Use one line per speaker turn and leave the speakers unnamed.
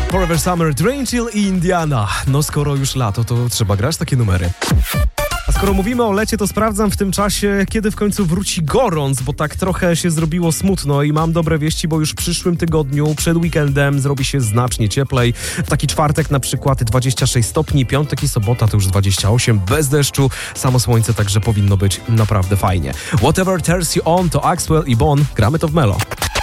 Forever Summer, Drain Chill i Indiana. No skoro już lato, to trzeba grać takie numery. A skoro mówimy o lecie, to sprawdzam w tym czasie, kiedy w końcu wróci gorąc, bo tak trochę się zrobiło smutno i mam dobre wieści, bo już w przyszłym tygodniu, przed weekendem zrobi się znacznie cieplej. W taki czwartek na przykład 26 stopni, piątek i sobota to już 28, bez deszczu, samo słońce, także powinno być naprawdę fajnie. Whatever Turns You On to Axwell i Bon, gramy to w Melo.